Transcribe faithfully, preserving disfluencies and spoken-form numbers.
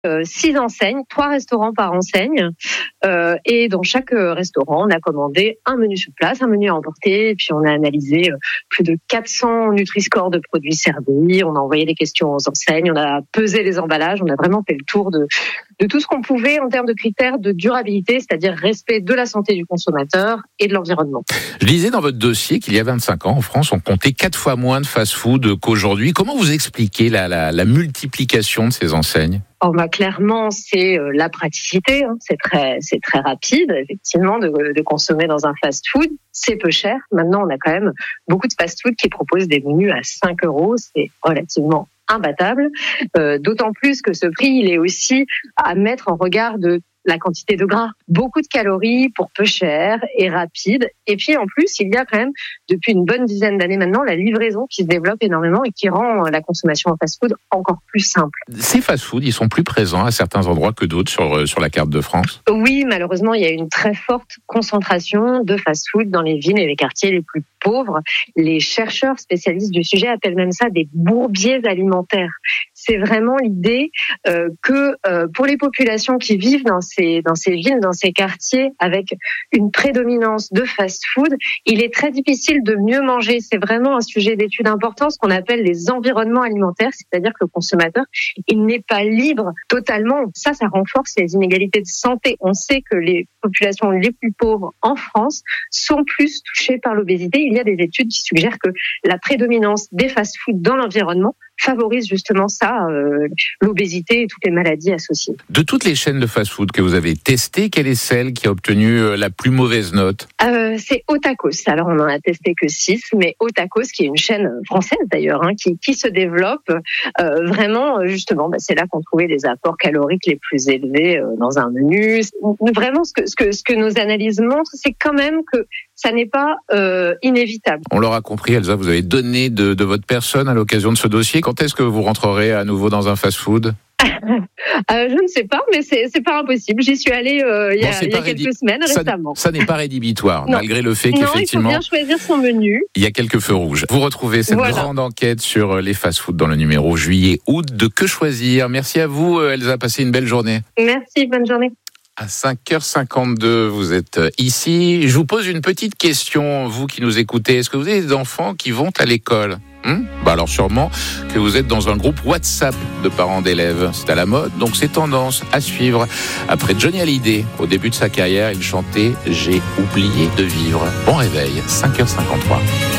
Euh, six enseignes, trois restaurants par enseigne, euh, et dans chaque euh, restaurant, on a commandé un menu sur place, un menu à emporter, et puis on a analysé euh, plus de quatre cents Nutri-Score de produits servis, on a envoyé des questions aux enseignes, on a pesé les emballages, on a vraiment fait le tour de, de tout ce qu'on pouvait en termes de critères de durabilité, c'est-à-dire respect de la santé du consommateur et de l'environnement. Je lisais dans votre dossier qu'il y a vingt-cinq ans, en France, on comptait quatre fois moins de fast-food qu'aujourd'hui. Comment vous expliquez la, la, la multiplication de ces enseignes ? Oh bah clairement, c'est euh, la praticité. Hein. C'est très, c'est très rapide, effectivement, de, de consommer dans un fast-food. C'est peu cher. Maintenant, on a quand même beaucoup de fast-food qui proposent des menus à cinq euros. C'est relativement imbattable. Euh, d'autant plus que ce prix, il est aussi à mettre en regard de la quantité de gras. Beaucoup de calories pour peu cher et rapide. Et puis en plus, il y a quand même, depuis une bonne dizaine d'années maintenant, la livraison qui se développe énormément et qui rend la consommation en fast-food encore plus simple. Ces fast-food, ils sont plus présents à certains endroits que d'autres sur, sur la carte de France ? Oui, malheureusement, il y a une très forte concentration de fast-food dans les villes et les quartiers les plus pauvres. Les chercheurs spécialistes du sujet appellent même ça des bourbiers alimentaires. C'est vraiment l'idée euh, que euh, pour les populations qui vivent dans ces, dans ces villes, dans ces quartiers, avec une prédominance de fast-food, il est très difficile de mieux manger. C'est vraiment un sujet d'étude important, ce qu'on appelle les environnements alimentaires, c'est-à-dire que le consommateur, il n'est pas libre totalement. Ça, ça renforce les inégalités de santé. On sait que les populations les plus pauvres en France sont plus touchées par l'obésité. Il y a des études qui suggèrent que la prédominance des fast-food dans l'environnement favorise justement ça, euh, l'obésité et toutes les maladies associées. De toutes les chaînes de fast-food que vous avez testées, quelle est celle qui a obtenu la plus mauvaise note ? euh, C'est Otakos. Alors on n'en a testé que six, mais Otakos, qui est une chaîne française d'ailleurs, hein, qui, qui se développe euh, vraiment, justement, bah, c'est là qu'on trouvait les apports caloriques les plus élevés euh, dans un menu. Vraiment, ce que, ce que, ce que nos analyses montrent, c'est quand même que ça n'est pas euh, inévitable. On l'aura compris, Elsa, vous avez donné de, de votre personne à l'occasion de ce dossier. Quand est-ce que vous rentrerez à nouveau dans un fast-food ? euh, Je ne sais pas, mais c'est, c'est pas impossible. J'y suis allée euh, il y a, bon, il y a quelques rédi- semaines ça, récemment. Ça n'est pas rédhibitoire, non. malgré le fait non, qu'effectivement... il faut bien choisir son menu. Il y a quelques feux rouges. Vous retrouvez cette voilà. grande enquête sur les fast-food dans le numéro juillet-août de Que choisir. Merci à vous, Elsa. Passez une belle journée. Merci, bonne journée. À cinq heures cinquante-deux, vous êtes ici. Je vous pose une petite question, vous qui nous écoutez. Est-ce que vous avez des enfants qui vont à l'école ? Hum bah alors sûrement que vous êtes dans un groupe WhatsApp de parents d'élèves. C'est à la mode, donc c'est tendance à suivre. Après Johnny Hallyday, au début de sa carrière, il chantait « J'ai oublié de vivre ». Bon réveil, cinq heures cinquante-trois.